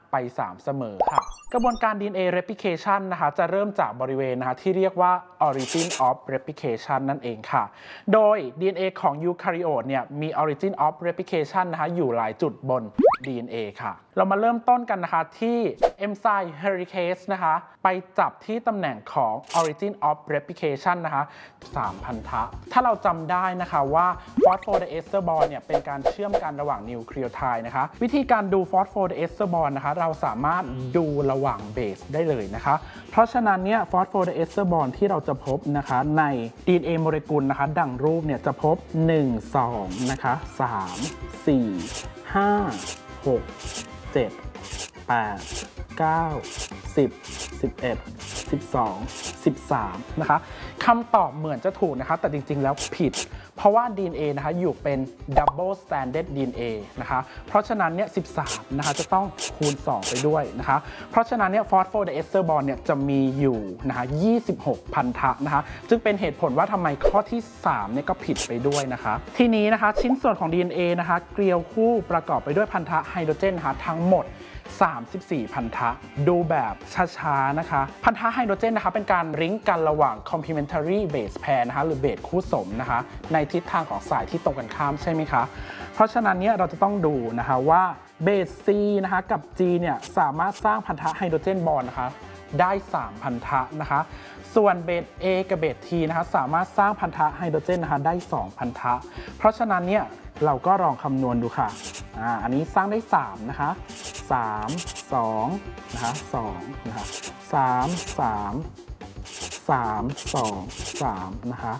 ไป 3 เสมอค่ะกระบวนการ DNA replication นะคะจะเริ่มจากบริเวณนะคะที่เรียกว่า origin of replication นั่นเองค่ะโดย DNA ของ eukaryote เนี่ยมี origin of replication นะคะอยู่หลายจุดบน DNA ค่ะเรามาเริ่มต้นกันนะคะที่ enzyme helicase นะคะไปจับที่ตำแหน่งของ origin of replication นะคะ3 พันธะถ้าเราจำได้นะคะว่า phosphodiester bond เนี่ยเป็นการเชื่อมกันระหว่างนิวเคลียไทด์นะคะวิธีการดู phosphodiester bond นะคะเราสามารถดูระหว่างเบสได้เลยนะคะเพราะฉะนั้นเนี่ย phosphodiester bond ที่เราจะพบนะคะใน DNA โมเลกุลนะคะดังรูปเนี่ยจะพบ1 2นะคะ3 4 5 6 7 8 9 10 11 12 13นะคะคำตอบเหมือนจะถูกนะคะแต่จริงๆแล้วผิดเพราะว่า DNA นะคะอยู่เป็น double stranded DNA นะคะเพราะฉะนั้นเนี่ย13นะคะจะต้องคูณ2ไปด้วยนะคะเพราะฉะนั้นเนี่ย phosphodiester bond เนี่ยจะมีอยู่นะคะ26 พันธะนะคะจึงเป็นเหตุผลว่าทำไมข้อที่3เนี่ยก็ผิดไปด้วยนะคะทีนี้นะคะชิ้นส่วนของ DNA นะคะเกลียวคู่ประกอบไปด้วยพันธะไฮโดรเจนนะคะทั้งหมด34 พันธะดูแบบช้าๆนะคะพันธะไฮโดรเจนนะคะเป็นการริงก์กันระหว่าง complementary base pair นะคะหรือเบสคู่สมนะคะในทิศทางของสายที่ตรงกันข้ามใช่ไหมคะเพราะฉะนั้นเนี่ยเราจะต้องดูนะคะว่าเบส C นะคะกับ G เนี่ยสามารถสร้างพันธะไฮโดรเจนบอนด์นะคะได้3 พันธะนะคะส่วนเบส A กับเบส T นะคะสามารถสร้างพันธะไฮโดรเจนนะคะได้2 พันธะเพราะฉะนั้นเนี่ยเราก็ลองคำนวณดูค่ะอันนี้สร้างได้3นะคะ3 2นะคะ2นะคะ3 3 3 2 3นะคะ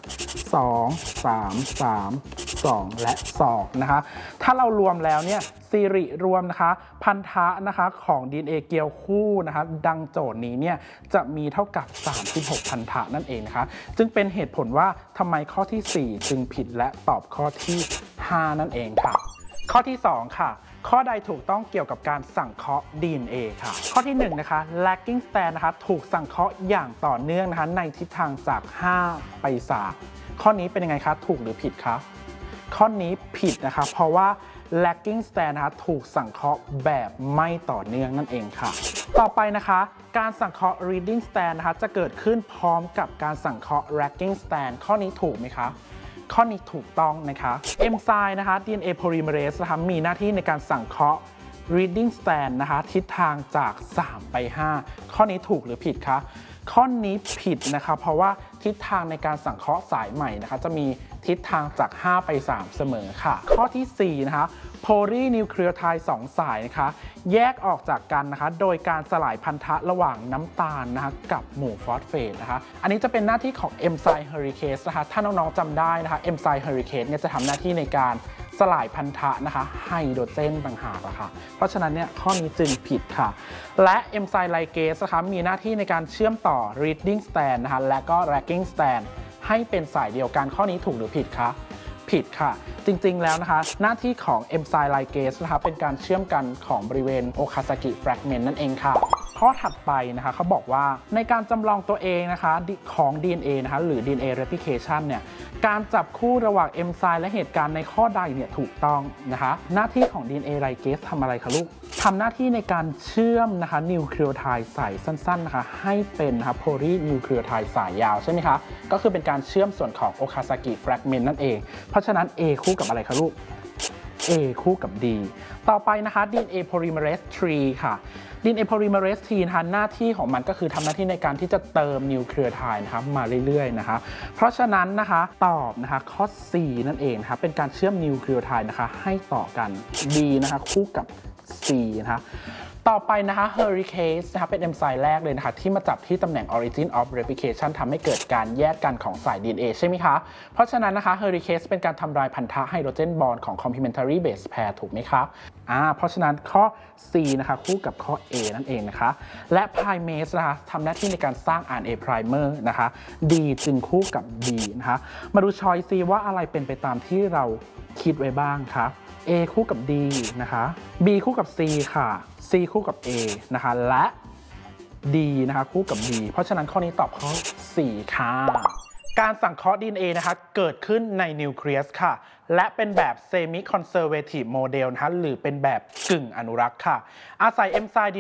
2 3 3 2และ2นะคะถ้าเรารวมแล้วเนี่ยสิริรวมนะคะพันธะนะคะของ DNA เกลียวคู่นะคะดังโจทย์นี้เนี่ยจะมีเท่ากับ36 พันธะนั่นเองนะคะจึงเป็นเหตุผลว่าทำไมข้อที่4จึงผิดและตอบข้อที่5นั่นเองค่ะข้อที่2ค่ะข้อใดถูกต้องเกี่ยวกับการสังเคราะห์ DNA ค่ะข้อที่1นะคะ lagging strand นะคะถูกสังเคราะห์อย่างต่อเนื่องนะคะในทิศทางจาก5ไป3ข้อนี้เป็นยังไงคะถูกหรือผิดคะข้อนี้ผิดนะคะเพราะว่า lagging strand นะคะถูกสังเคราะห์แบบไม่ต่อเนื่องนั่นเองค่ะต่อไปนะคะการสังเคราะห์ leading strand นะคะจะเกิดขึ้นพร้อมกับการสังเคราะห์ lagging strand ข้อนี้ถูกไหมคะข้อนี้ถูกต้องนะคะเอนไซม์นะคะ DNA polymerase นะคะมีหน้าที่ในการสังเคราะห์ reading strand นะคะทิศทางจาก3ไป5ข้อนี้ถูกหรือผิดคะข้อนี้ผิดนะคะเพราะว่าทิศทางในการสังเคราะห์สายใหม่นะคะจะมีทิศทางจาก5ไป3เสมอค่ะข้อที่4นะคะโพลีนิวเคลียไทด์2สายนะคะแยกออกจากกันนะคะโดยการสลายพันธะระหว่างน้ำตาลนะคะกับหมู่ฟอสเฟตนะคะอันนี้จะเป็นหน้าที่ของเอนไซม์เฮลิเคสนะคะถ้าน้องๆจำได้นะคะเอนไซม์เฮลิเคสเนี่ยจะทำหน้าที่ในการสลายพันธะนะคะไฮโดรเจนต่างหากค่ะเพราะฉะนั้นเนี่ยข้อนี้จึงผิดค่ะและเอนไซม์ไลเกสนะคะมีหน้าที่ในการเชื่อมต่อ reading strand นะคะและก็ lagging strand ให้เป็นสายเดียวกันข้อนี้ถูกหรือผิดคะผิดค่ะจริงๆแล้วนะคะหน้าที่ของเอนไซม์ไลเกสนะคะเป็นการเชื่อมกันของบริเวณโอคาซากิแฟรกเมนต์นั่นเองค่ะข้อถัดไปนะคะเขาบอกว่าในการจำลองตัวเองนะคะของ DNA นะคะหรือ DNA replication เนี่ยการจับคู่ระหว่างเอนไซม์และเหตุการณ์ในข้อใดเนี่ยถูกต้องนะคะหน้าที่ของ DNA ligase ทำอะไรคะลูกทำหน้าที่ในการเชื่อมนะคะนิวเคลียไทด์สายสั้นๆนะคะให้เป็นนะคะโพลีนิวเคลียไทด์สายยาวใช่ไหมคะก็คือเป็นการเชื่อมส่วนของโอคาซากิแฟรกเมนต์นั่นเองเพราะฉะนั้น A คู่กับอะไรคะลูก A คู่กับ D ต่อไปนะคะ DNA polymerase 3 ค่ะ DNA polymerase 3 นะคะหน้าที่ของมันก็คือทำหน้าที่ในการที่จะเติมนิวเคลียไทด์นะคะมาเรื่อยๆนะคะเพราะฉะนั้นนะคะตอบนะคะข้อ C นั่นเองนะคะเป็นการเชื่อมนิวเคลียไทด์นะคะให้ต่อกัน D นะคะคู่กับ C นะคะต่อไปนะคะ helicase นะคะเป็นเอนไซม์แรกเลยนะคะที่มาจับที่ตำแหน่ง origin of replication ทำให้เกิดการแยกกันของสาย DNA ใช่ไหมคะเพราะฉะนั้นนะคะ helicase เป็นการทำลายพันธะไฮโดรเจนบอนด์ของ complementary base pair ถูกไหมคะเพราะฉะนั้นข้อ C นะคะคู่กับข้อ A นั่นเองนะคะและ primase นะคะทำหน้าที่ในการสร้าง RNA primer นะคะ D จึงคู่กับ B นะคะมาดูช้อย C ว่าอะไรเป็นไปตามที่เราคิดไว้บ้างคะA คู่กับ D นะคะ B คู่กับ C ค่ะ C คู่กับ A นะคะและ D นะคะคู่กับ B เพราะฉะนั้นข้อนี้ตอบข้อ 4 ค่ะการสังเคราะห์ DNA นะคะเกิดขึ้นในนิวเคลียสค่ะและเป็นแบบ semi conservative model นะคะหรือเป็นแบบกึ่งอนุรักษ์ค่ะอาศัยเอนไซม์